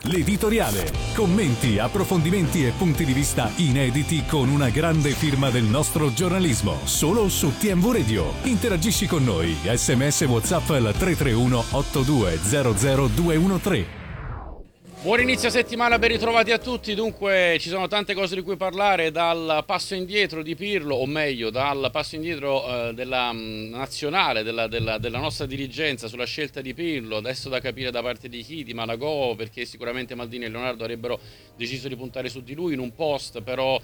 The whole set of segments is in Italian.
L'editoriale. Commenti, approfondimenti e punti di vista inediti con una grande firma del nostro giornalismo. Solo su TMV Radio. Interagisci con noi. SMS WhatsApp al 331 8200 213. Buon inizio settimana, ben ritrovati a tutti. Dunque ci sono tante cose di cui parlare, dal passo indietro di Pirlo, o meglio dal passo indietro della nazionale, della nostra dirigenza sulla scelta di Pirlo, adesso da capire da parte di chi, di Malagò, perché sicuramente Maldini e Leonardo avrebbero deciso di puntare su di lui in un post però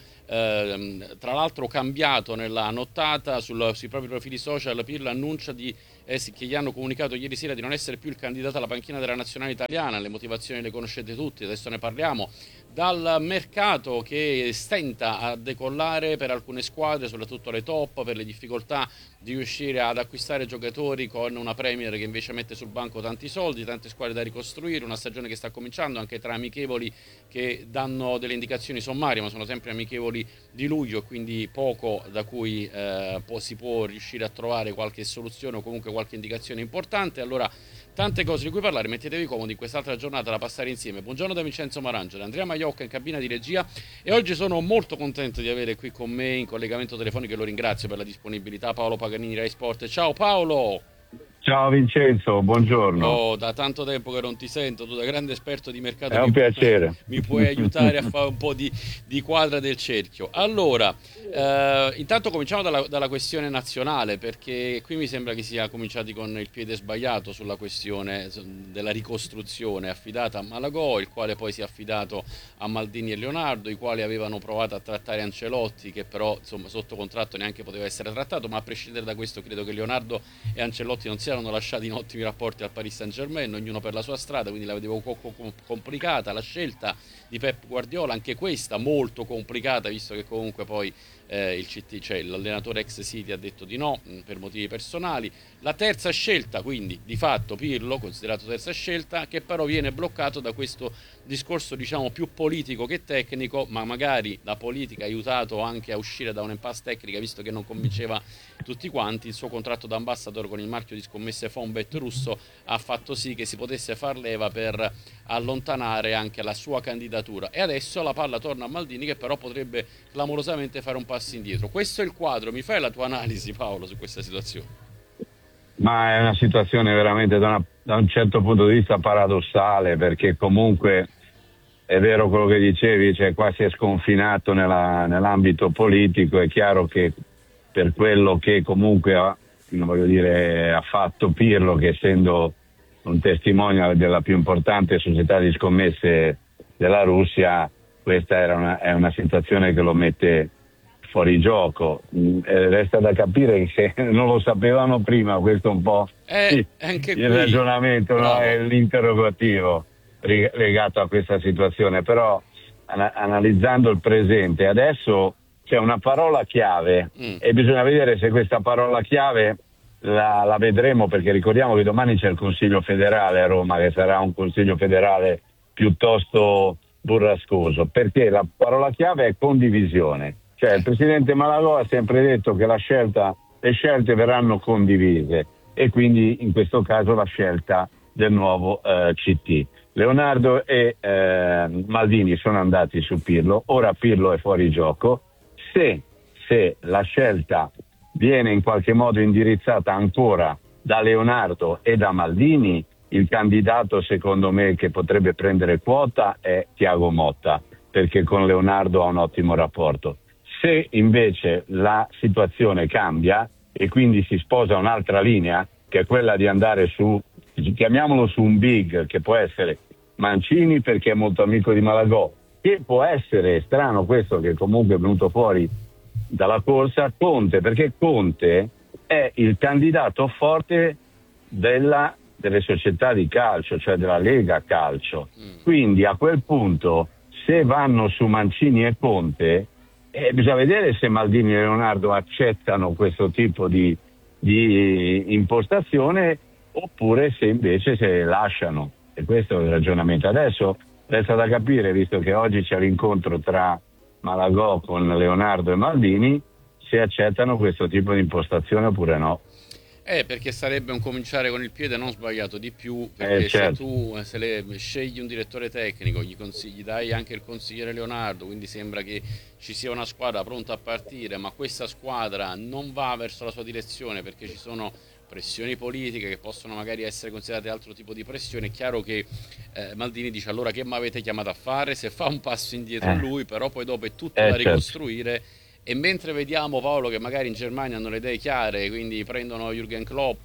tra l'altro cambiato nella nottata sui propri profili social. Pirlo annuncia che gli hanno comunicato ieri sera di non essere più il candidato alla panchina della nazionale italiana. Le motivazioni le conoscete tutti, adesso ne parliamo. Dal mercato che stenta a decollare per alcune squadre, soprattutto le top, per le difficoltà di riuscire ad acquistare giocatori, con una Premier che invece mette sul banco tanti soldi, tante squadre da ricostruire, una stagione che sta cominciando anche tra amichevoli che danno delle indicazioni sommarie, ma sono sempre amichevoli di luglio, quindi poco da cui si può riuscire a trovare qualche soluzione o comunque qualche indicazione importante. Allora, tante cose di cui parlare, mettetevi comodi in quest'altra giornata da passare insieme. Buongiorno da Vincenzo Marangela, Andrea Maiocca in cabina di regia, e oggi sono molto contento di avere qui con me in collegamento telefonico, e lo ringrazio per la disponibilità, Paolo Paganini, Rai Sport. Ciao Paolo! Ciao Vincenzo, buongiorno. Oh, da tanto tempo che non ti sento, tu da grande esperto di mercato è un piacere. Mi puoi aiutare a fare un po' di quadra del cerchio. Allora, intanto cominciamo dalla questione nazionale, perché qui mi sembra che sia cominciati con il piede sbagliato sulla questione della ricostruzione affidata a Malagò, il quale poi si è affidato a Maldini e Leonardo, i quali avevano provato a trattare Ancelotti, che però insomma sotto contratto neanche poteva essere trattato. Ma a prescindere da questo, credo che Leonardo e Ancelotti non siano lasciati in ottimi rapporti al Paris Saint-Germain, ognuno per la sua strada, quindi la vedevo complicata. La scelta di Pep Guardiola, anche questa molto complicata, visto che comunque poi il CT, cioè l'allenatore ex City, ha detto di no per motivi personali. La terza scelta, quindi di fatto Pirlo, considerato terza scelta, che però viene bloccato da questo discorso diciamo più politico che tecnico, ma magari la politica ha aiutato anche a uscire da un'impasse tecnica, visto che non convinceva tutti quanti. Il suo contratto da ambassador con il marchio di scommesse Fonbet russo ha fatto sì che si potesse far leva per allontanare anche la sua candidatura, e adesso la palla torna a Maldini, che però potrebbe clamorosamente fare un passo indietro. Questo è il quadro. Mi fai la tua analisi, Paolo, su questa situazione? Ma è una situazione veramente da un certo punto di vista paradossale, perché comunque è vero quello che dicevi, cioè qua si è sconfinato nell'ambito politico. È chiaro che per quello che comunque ha fatto Pirlo, che essendo un testimonial della più importante società di scommesse della Russia, questa è una situazione che lo mette fuori gioco. Resta da capire se non lo sapevano prima, questo è un po' anche il ragionamento, no? È l'interrogativo legato a questa situazione. Però analizzando il presente, adesso c'è una parola chiave e bisogna vedere se questa parola chiave la vedremo, perché ricordiamo che domani c'è il Consiglio federale a Roma, che sarà un Consiglio federale piuttosto burrascoso, perché la parola chiave è condivisione. Cioè il presidente Malagò ha sempre detto che le scelte verranno condivise, e quindi in questo caso la scelta del nuovo CT. Leonardo e Maldini sono andati su Pirlo, ora Pirlo è fuori gioco. Se la scelta viene in qualche modo indirizzata ancora da Leonardo e da Maldini, il candidato secondo me che potrebbe prendere quota è Thiago Motta, perché con Leonardo ha un ottimo rapporto. Se invece la situazione cambia e quindi si sposa un'altra linea, che è quella di andare chiamiamolo su un big, che può essere Mancini perché è molto amico di Malagò, che può essere, strano questo che comunque è venuto fuori dalla corsa, Conte, perché Conte è il candidato forte delle società di calcio, cioè della Lega Calcio. Quindi a quel punto, se vanno su Mancini e Conte, bisogna vedere se Maldini e Leonardo accettano questo tipo di impostazione, oppure se invece se lasciano. E questo è il ragionamento. Adesso resta da capire, visto che oggi c'è l'incontro tra Malagò con Leonardo e Maldini, se accettano questo tipo di impostazione oppure no. Perché sarebbe un cominciare con il piede non sbagliato di più, perché certo. se scegli un direttore tecnico, gli dai anche il consigliere Leonardo, quindi sembra che ci sia una squadra pronta a partire, ma questa squadra non va verso la sua direzione perché ci sono pressioni politiche che possono magari essere considerate altro tipo di pressione. È chiaro che Maldini dice: allora che mi avete chiamato a fare? Se fa un passo indietro lui, però poi dopo è tutto da Certo. ricostruire. E mentre vediamo, Paolo, che magari in Germania hanno le idee chiare, quindi prendono Jürgen Klopp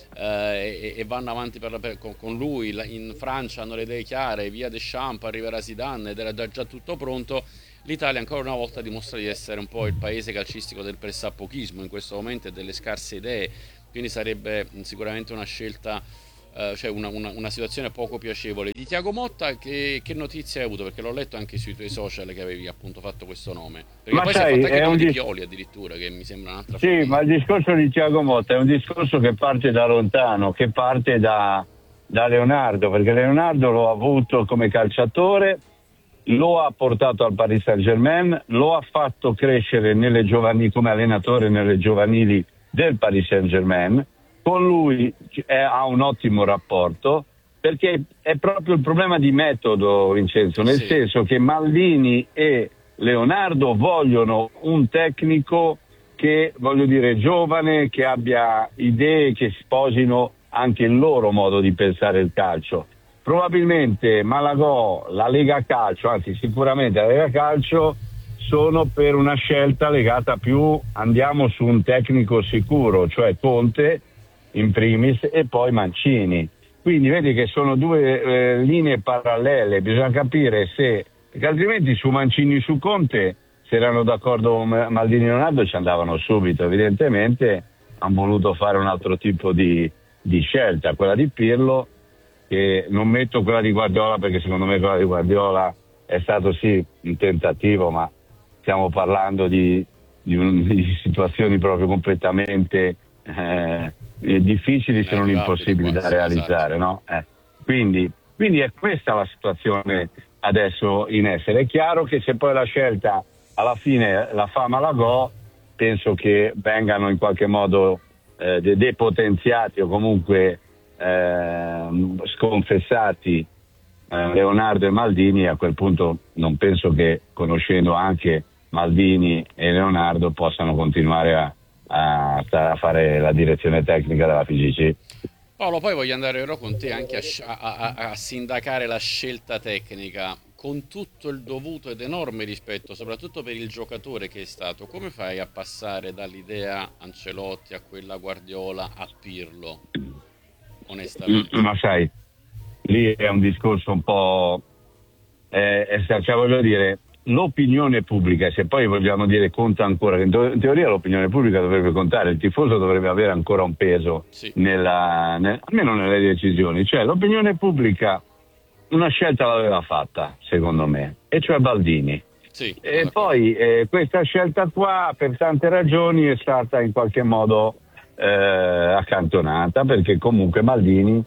e vanno avanti con lui, in Francia hanno le idee chiare, via Deschamps, arriverà Zidane ed era già tutto pronto, l'Italia ancora una volta dimostra di essere un po' il paese calcistico del pressappochismo in questo momento e delle scarse idee, quindi sarebbe sicuramente una scelta, cioè una situazione poco piacevole. Di Thiago Motta che notizie hai avuto? Perché l'ho letto anche sui tuoi social che avevi appunto fatto questo nome. Perché Ma poi sai, si è fatto anche è il nome un di Pioli addirittura, che mi sembra un'altra Sì, ma il discorso di Thiago Motta è un discorso che parte da lontano, che parte da Leonardo, perché Leonardo lo ha avuto come calciatore, lo ha portato al Paris Saint-Germain, lo ha fatto crescere nelle giovanili come allenatore nelle giovanili del Paris Saint-Germain. Con lui ha un ottimo rapporto, perché è proprio il problema di metodo, Vincenzo, nel senso che Maldini e Leonardo vogliono un tecnico che, voglio dire, giovane, che abbia idee che sposino anche il loro modo di pensare il calcio. Probabilmente Malagò, la Lega Calcio, anzi sicuramente la Lega Calcio, sono per una scelta legata più, andiamo su un tecnico sicuro, cioè Conte in primis e poi Mancini. Quindi vedi che sono due linee parallele, bisogna capire se, perché altrimenti su Mancini e su Conte, se erano d'accordo Maldini e Leonardo, ci andavano subito. Evidentemente hanno voluto fare un altro tipo di scelta, quella di Pirlo, che non metto quella di Guardiola perché secondo me quella di Guardiola è stato sì un tentativo, ma stiamo parlando di situazioni proprio completamente difficili se non impossibili da realizzare, no? Quindi è questa la situazione adesso in essere. È chiaro che se poi la scelta alla fine la fa Malagò, penso che vengano in qualche modo depotenziati o comunque sconfessati Leonardo e Maldini. A quel punto non penso che, conoscendo anche Maldini e Leonardo, possano continuare a fare la direzione tecnica della FIGC. Paolo, poi voglio andare però con te anche a sindacare la scelta tecnica, con tutto il dovuto ed enorme rispetto, soprattutto per il giocatore che è stato. Come fai a passare dall'idea Ancelotti a quella Guardiola a Pirlo, onestamente? Ma sai, lì è un discorso un po', cioè voglio dire, l'opinione pubblica, se poi vogliamo dire conta ancora, in teoria l'opinione pubblica dovrebbe contare, il tifoso dovrebbe avere ancora un peso, almeno nelle decisioni, cioè l'opinione pubblica una scelta l'aveva fatta, secondo me, e cioè Baldini. E poi questa scelta qua per tante ragioni è stata in qualche modo accantonata, perché comunque Baldini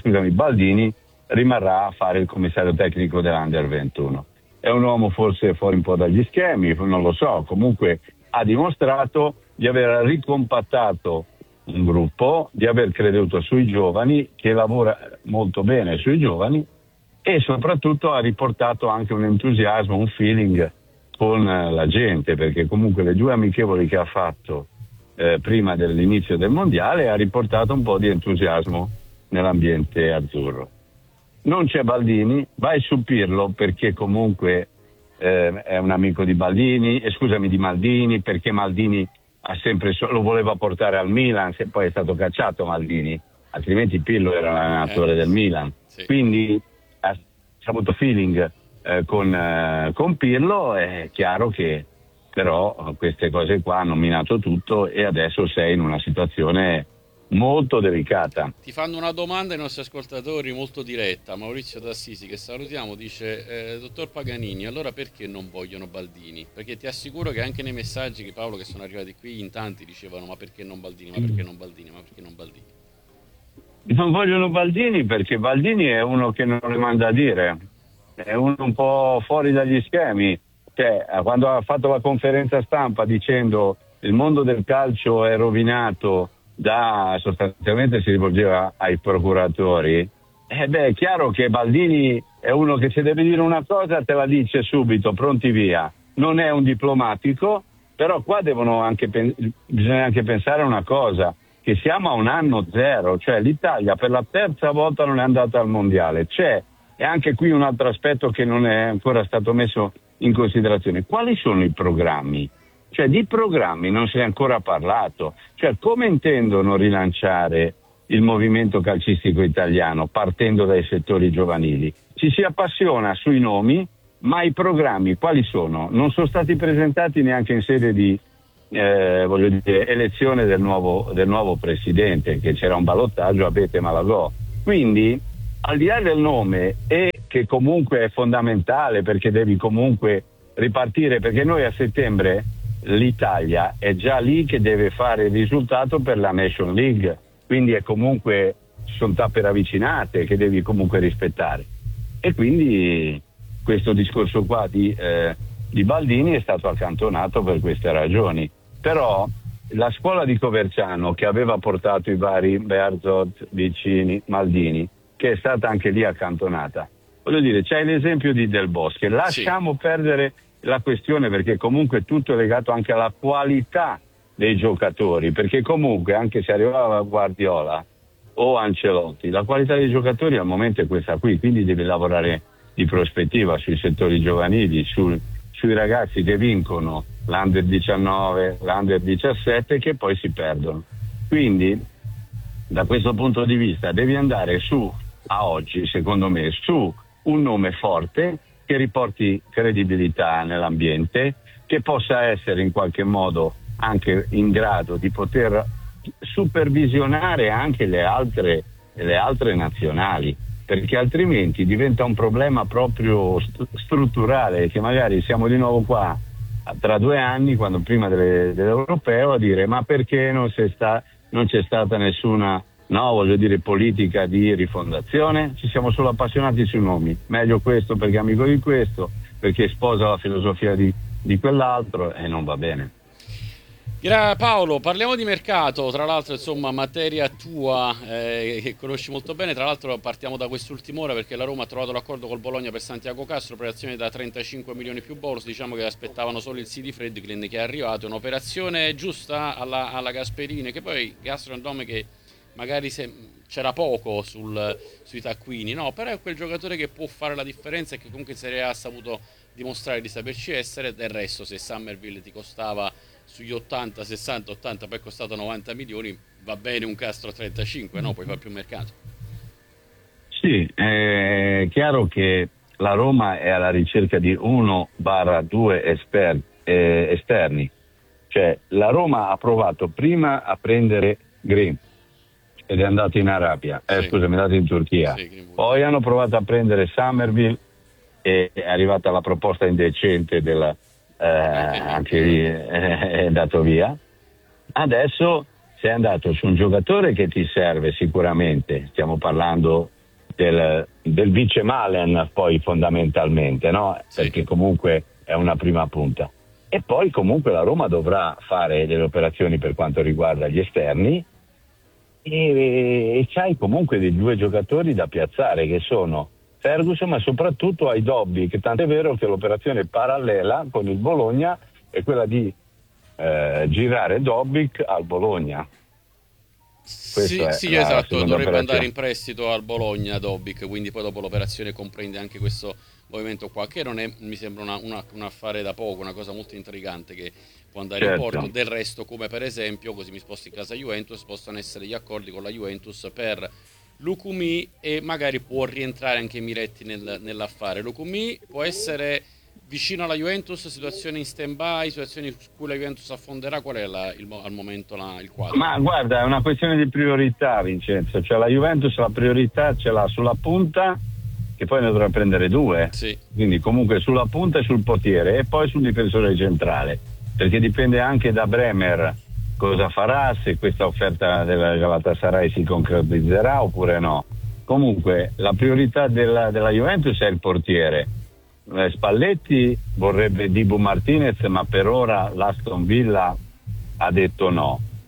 rimarrà a fare il commissario tecnico dell'Under 21. È un uomo forse fuori un po' dagli schemi, non lo so, comunque ha dimostrato di aver ricompattato un gruppo, di aver creduto sui giovani, che lavora molto bene sui giovani, e soprattutto ha riportato anche un entusiasmo, un feeling con la gente, perché comunque le due amichevoli che ha fatto prima dell'inizio del mondiale ha riportato un po' di entusiasmo nell'ambiente azzurro. Non c'è Baldini, vai su Pirlo perché comunque è un amico di Baldini, di Maldini, perché Maldini ha sempre lo voleva portare al Milan, poi è stato cacciato Maldini, altrimenti Pirlo era l'allenatore del Milan. Quindi ha avuto feeling con Pirlo. È chiaro che però queste cose qua hanno minato tutto e adesso sei in una situazione molto delicata. Ti fanno una domanda i nostri ascoltatori molto diretta. Maurizio d'Assisi, che salutiamo, dice: dottor Paganini, allora perché non vogliono Baldini? Perché ti assicuro che anche nei messaggi che Paolo che sono arrivati qui in tanti dicevano: ma perché non Baldini? Ma perché non Baldini? Ma perché non Baldini? Non vogliono Baldini perché Baldini è uno che non le manda a dire, è uno un po' fuori dagli schemi. Cioè, quando ha fatto la conferenza stampa dicendo il mondo del calcio è rovinato, sostanzialmente si rivolgeva ai procuratori, è chiaro che Baldini è uno che se deve dire una cosa te la dice subito, pronti via. Non è un diplomatico, però qua bisogna anche pensare a una cosa, che siamo a un anno zero, cioè l'Italia per la terza volta non è andata al mondiale. E anche qui un altro aspetto che non è ancora stato messo in considerazione. Quali sono i programmi? Cioè di programmi non si è ancora parlato. Cioè come intendono rilanciare il movimento calcistico italiano partendo dai settori giovanili? Ci si appassiona sui nomi, ma i programmi quali sono? Non sono stati presentati neanche in sede di elezione del nuovo presidente, che c'era un ballottaggio a Bete Malagò. Quindi al di là del nome, e che comunque è fondamentale perché devi comunque ripartire, perché noi a settembre l'Italia è già lì che deve fare il risultato per la Nation League, quindi è comunque, ci sono tappe ravvicinate che devi comunque rispettare, e quindi questo discorso qua di Baldini è stato accantonato per queste ragioni. Però la scuola di Coverciano, che aveva portato i vari Bearzot, Vicini, Maldini, che è stata anche lì accantonata, voglio dire, c'è l'esempio di Del Bosque, lasciamo perdere la questione, perché comunque tutto è legato anche alla qualità dei giocatori, perché comunque anche se arrivava Guardiola o Ancelotti, la qualità dei giocatori al momento è questa qui, quindi devi lavorare di prospettiva sui settori giovanili, sui ragazzi che vincono l'Under 19, l'Under 17, che poi si perdono. Quindi da questo punto di vista devi andare a oggi, secondo me, su un nome forte che riporti credibilità nell'ambiente, che possa essere in qualche modo anche in grado di poter supervisionare anche le altre nazionali, perché altrimenti diventa un problema proprio strutturale, che magari siamo di nuovo qua tra 2 anni, quando prima dell'Europeo, a dire ma perché non c'è stata nessuna politica di rifondazione, ci siamo solo appassionati sui nomi, meglio questo perché è amico di questo, perché sposa la filosofia di quell'altro, e non va bene. Paolo, parliamo di mercato, tra l'altro insomma materia tua che conosci molto bene. Tra l'altro partiamo da quest'ultima ora, perché la Roma ha trovato l'accordo col Bologna per Santiago Castro, operazione da 35 milioni più bonus. Diciamo che aspettavano solo il sì di Friedkin, che è arrivato. È un'operazione giusta alla Gasperini, che poi Castro è un nome che magari c'era poco sui taccuini, no? Però è quel giocatore che può fare la differenza e che comunque in Serie A ha saputo dimostrare di saperci essere. Del resto, se Summerville ti costava sugli 80, 60, 80, poi è costato 90 milioni, va bene un Castro a 35, no? Poi fa più mercato. Sì, è chiaro che la Roma è alla ricerca di 1/2 esterni, cioè la Roma ha provato prima a prendere Green ed è andato in Arabia, è andato in Turchia, poi hanno provato a prendere Summerville e è arrivata la proposta indecente anche lì è andato via. Adesso sei andato su un giocatore che ti serve sicuramente, stiamo parlando del vice Malen poi fondamentalmente, no? Perché comunque è una prima punta, e poi comunque la Roma dovrà fare delle operazioni per quanto riguarda gli esterni, e c'hai comunque dei 2 giocatori da piazzare che sono Ferguson, ma soprattutto ai Dobby, che tanto è vero che l'operazione parallela con il Bologna è quella di girare Dobbik al Bologna. Sì, esatto, dovrebbe andare in prestito al Bologna Dobbik, quindi poi dopo l'operazione comprende anche questo movimento qua, che non è, mi sembra un affare da poco, una cosa molto intrigante che può andare in porto. Del resto, come per esempio, così mi sposto in casa Juventus, possono essere gli accordi con la Juventus per Lukumi, e magari può rientrare anche Miretti nell'affare. Lukumi può essere vicino alla Juventus, situazione in stand-by, situazioni su cui la Juventus affonderà. Qual è al momento il quadro? Ma guarda, è una questione di priorità, Vincenzo, cioè la Juventus la priorità ce l'ha sulla punta, che poi ne dovrà prendere 2, quindi comunque sulla punta e sul portiere, e poi sul difensore centrale, perché dipende anche da Bremer cosa farà, se questa offerta della Galatasaray si concretizzerà oppure no. Comunque la priorità della Juventus è il portiere. Spalletti vorrebbe Dibu Martinez, ma per ora l'Aston Villa ha detto no.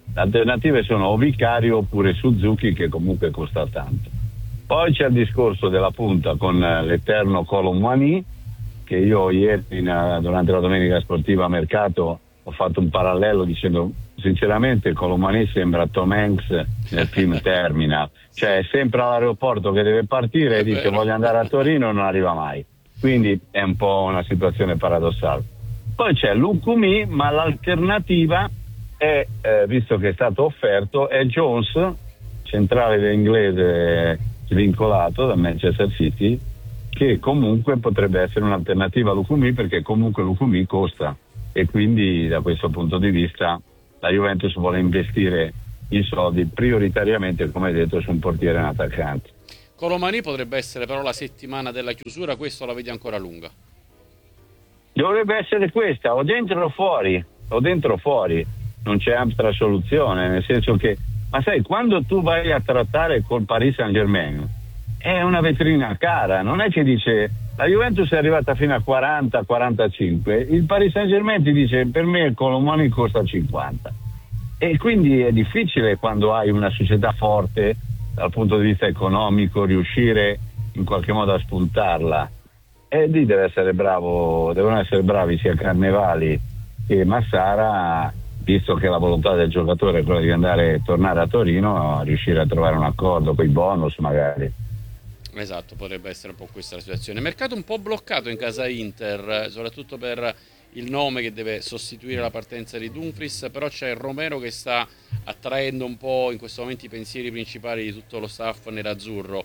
Le alternative sono o Vicario oppure Suzuki, che comunque costa tanto. Poi c'è il discorso della punta con l'eterno Colomwani, che io ieri durante la domenica sportiva a mercato ho fatto un parallelo dicendo sinceramente Colomwani sembra Tom Hanks nel film Terminal, cioè è sempre all'aeroporto che deve partire e dice voglio andare a Torino e non arriva mai, quindi è un po' una situazione paradossale. Poi c'è Lukumi, ma l'alternativa è, visto che è stato offerto, è Jones, centrale inglese svincolato da Manchester City, che comunque potrebbe essere un'alternativa a Lukumi, perché comunque Lukumi costa e quindi da questo punto di vista la Juventus vuole investire i soldi prioritariamente, come detto, su un portiere e un attaccante. Colomani potrebbe essere però la settimana della chiusura, questo la vedi ancora lunga? Dovrebbe essere questa, o dentro o fuori, non c'è altra soluzione, nel senso che, ma sai, quando tu vai a trattare col Paris Saint-Germain è una vetrina cara, non è che dice la Juventus è arrivata fino a 40-45, il Paris Saint-Germain ti dice per me il Colomani costa 50, e quindi è difficile quando hai una società forte dal punto di vista economico riuscire in qualche modo a spuntarla, e lì deve essere bravo, devono essere bravi sia Carnevali che Massara, visto che la volontà del giocatore è quella di tornare a Torino, a riuscire a trovare un accordo con i bonus magari. Esatto, potrebbe essere un po' questa la situazione. Mercato un po' bloccato in casa Inter, soprattutto per il nome che deve sostituire la partenza di Dumfries, però c'è Romero che sta attraendo un po' in questo momento i pensieri principali di tutto lo staff nerazzurro.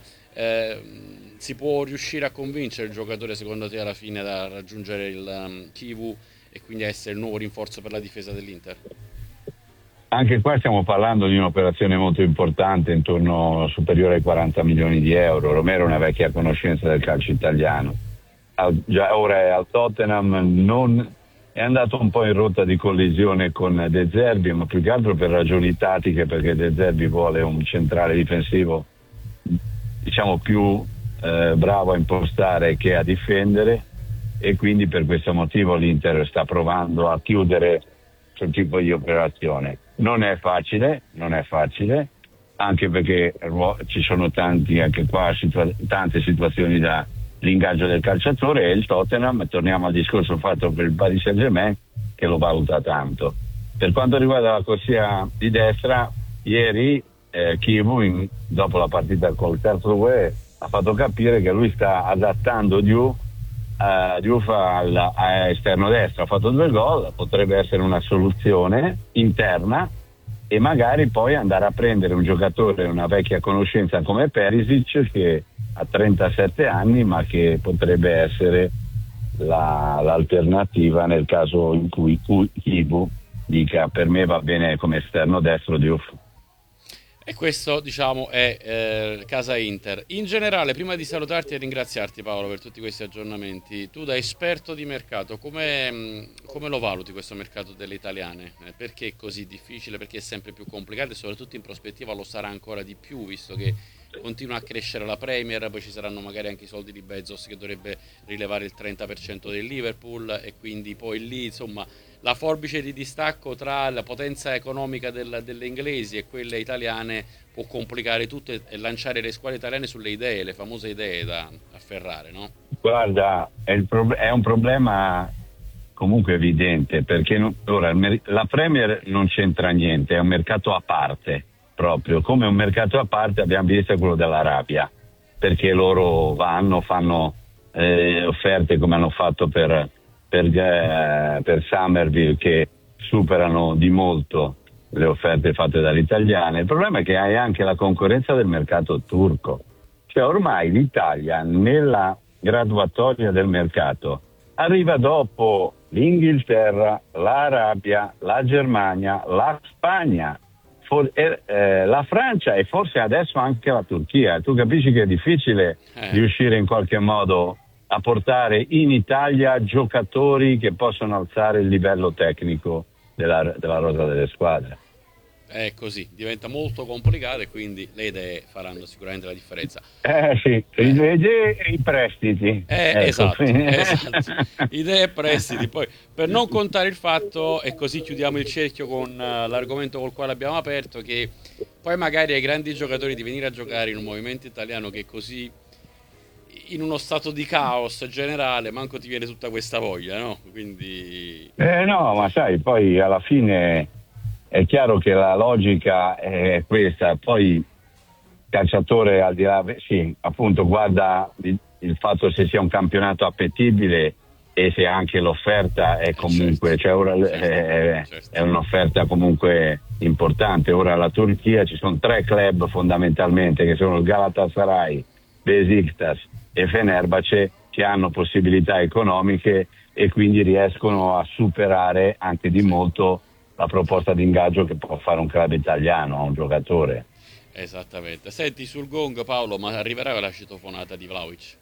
Si può riuscire a convincere il giocatore, secondo te, alla fine da raggiungere il Kivu e quindi a essere il nuovo rinforzo per la difesa dell'Inter? Anche qua stiamo parlando di un'operazione molto importante, intorno superiore ai 40 milioni di euro. Romero è una vecchia conoscenza del calcio italiano, già ora è al Tottenham, è andato un po' in rotta di collisione con De Zerbi, ma più che altro per ragioni tattiche, perché De Zerbi vuole un centrale difensivo diciamo più bravo a impostare che a difendere, e quindi per questo motivo l'Inter sta provando a chiudere quel tipo di operazione. Non è facile, anche perché ci sono anche qua tante situazioni da l'ingaggio del calciatore, e il Tottenham, torniamo al discorso fatto per il Paris Saint-Germain, che lo valuta tanto. Per quanto riguarda la corsia di destra, ieri Kivu, dopo la partita col Karlsruhe, ha fatto capire che lui sta adattando Diouf a esterno destro, ha fatto 2 gol, potrebbe essere una soluzione interna, e magari poi andare a prendere un giocatore, una vecchia conoscenza come Perisic, che ha 37 anni ma che potrebbe essere l'alternativa nel caso in cui Kivu dica per me va bene come esterno destro Diouf. E questo, diciamo, è casa Inter. In generale, prima di salutarti e ringraziarti, Paolo, per tutti questi aggiornamenti, tu da esperto di mercato, come lo valuti questo mercato delle italiane? Perché è così difficile? Perché è sempre più complicato e soprattutto in prospettiva lo sarà ancora di più, visto che continua a crescere la Premier, poi ci saranno magari anche i soldi di Bezos che dovrebbe rilevare il 30% del Liverpool, e quindi poi lì, insomma, la forbice di distacco tra la potenza economica delle inglesi e quelle italiane può complicare tutto e lanciare le squadre italiane sulle idee, le famose idee da afferrare, no? Guarda, è un problema comunque evidente, perché ora la Premier non c'entra niente, è un mercato a parte, proprio come un mercato a parte abbiamo visto quello dell'Arabia, perché loro fanno offerte come hanno fatto per Summerville, che superano di molto le offerte fatte dalle italiane. Il problema è che hai anche la concorrenza del mercato turco, cioè ormai l'Italia nella graduatoria del mercato arriva dopo l'Inghilterra, l'Arabia, la Germania, la Spagna, la Francia e forse adesso anche la Turchia. Tu capisci che è difficile riuscire in qualche modo a portare in Italia giocatori che possono alzare il livello tecnico della rosa delle squadre. È così, diventa molto complicato e quindi le idee faranno sicuramente la differenza. Sì, le idee e i prestiti. Esatto. Idee e prestiti. Poi, per non contare il fatto, e così chiudiamo il cerchio con l'argomento col quale abbiamo aperto, che poi magari ai grandi giocatori di venire a giocare in un movimento italiano che è così in uno stato di caos generale, manco ti viene tutta questa voglia, no? Quindi... No, ma sai, poi alla fine è chiaro che la logica è questa, poi il calciatore al di là, sì, appunto guarda il fatto se sia un campionato appetibile e se anche l'offerta è comunque, certo, cioè ora certo. è un'offerta comunque importante. Ora alla Turchia ci sono 3 club fondamentalmente che sono il Galatasaray, Besiktas e Fenerbahce, che hanno possibilità economiche e quindi riescono a superare anche di molto la proposta di ingaggio che può fare un club italiano a un giocatore. Esattamente. Senti, sul gong, Paolo, ma arriverà la citofonata di Vlahovic?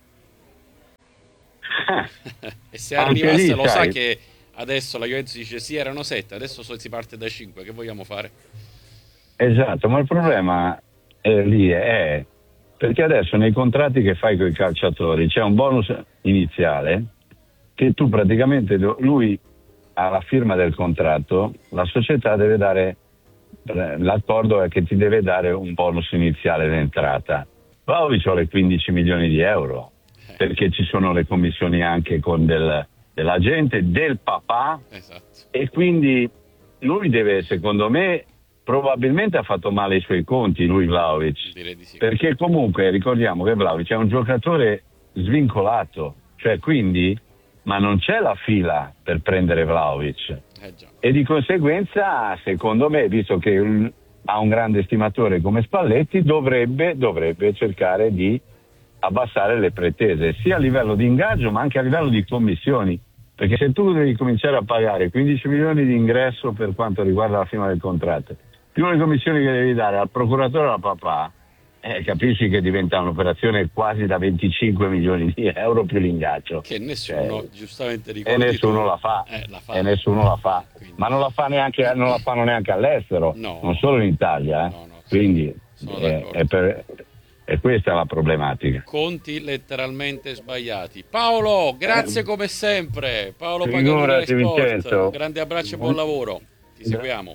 E se arrivasse, lì, lo sa sai, che adesso la Juventus dice sì, erano 7, adesso si parte da 5, che vogliamo fare? esatto, ma il problema lì è perché adesso nei contratti che fai con i calciatori c'è un bonus iniziale che tu praticamente, lui alla firma del contratto, la società deve dare, l'accordo è che ti deve dare un bonus iniziale d'entrata. Vlahovic vuole 15 milioni di euro, perché ci sono le commissioni anche con dell'agente, del papà, Esatto. e quindi lui deve, secondo me, probabilmente ha fatto male i suoi conti, lui Vlahovic, Direi di sì. perché comunque ricordiamo che Vlahovic è un giocatore svincolato, cioè quindi, ma non c'è la fila per prendere Vlahovic. Già. E di conseguenza, secondo me, visto che ha un grande stimatore come Spalletti, dovrebbe cercare di abbassare le pretese, sia a livello di ingaggio ma anche a livello di commissioni, perché se tu devi cominciare a pagare 15 milioni di ingresso per quanto riguarda la firma del contratto, più le commissioni che devi dare al procuratore e al papà, capisci che diventa un'operazione quasi da 25 milioni di euro più l'ingaggio. Che nessuno, giustamente ricordi E nessuno tu, la fa. la fa. E nessuno la fa. Quindi... Ma non la fa neanche, non la fanno neanche all'estero, No. non solo in Italia. No, Quindi sono d'accordo. è questa la problematica. Conti letteralmente sbagliati. Paolo, grazie come sempre. Paolo Figurati, Paganini Sport. Vincenzo. Un grande abbraccio e buon lavoro. Ti seguiamo.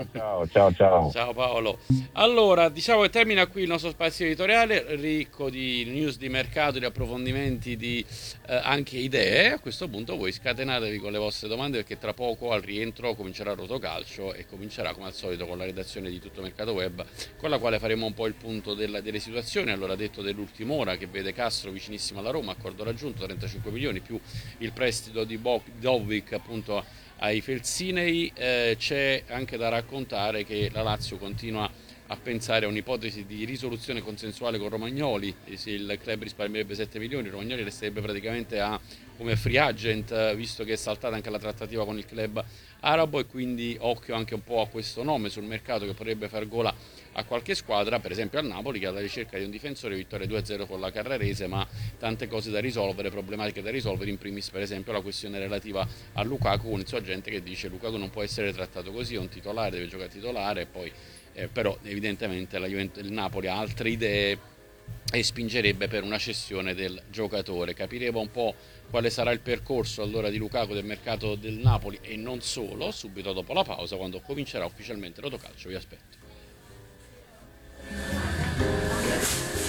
Ciao. Ciao Paolo. Allora, diciamo che termina qui il nostro spazio editoriale, ricco di news di mercato, di approfondimenti, di anche idee. A questo punto voi scatenatevi con le vostre domande, perché tra poco al rientro comincerà il Rotocalcio e comincerà come al solito con la redazione di Tutto Mercato Web, con la quale faremo un po' il punto delle situazioni. Allora, detto dell'ultima ora, che vede Castro vicinissimo alla Roma, accordo raggiunto, 35 milioni più il prestito di Dovvik appunto ai Felsinei. C'è anche da raccontare che la Lazio continua a pensare a un'ipotesi di risoluzione consensuale con Romagnoli, e se il club risparmierebbe 7 milioni, Romagnoli resterebbe praticamente come free agent, visto che è saltata anche la trattativa con il club arabo, e quindi occhio anche un po' a questo nome sul mercato che potrebbe far gola a qualche squadra, per esempio al Napoli, che è alla ricerca di un difensore, vittoria 2-0 con la Carrarese, ma tante cose da risolvere, problematiche da risolvere, in primis per esempio la questione relativa a Lukaku, con il suo agente che dice Lukaku non può essere trattato così, è un titolare, deve giocare titolare, e poi però evidentemente il Napoli ha altre idee e spingerebbe per una cessione del giocatore. Capiremo un po' quale sarà il percorso allora di Lukaku del mercato del Napoli e non solo, subito dopo la pausa, quando comincerà ufficialmente Rotocalcio. Vi aspetto.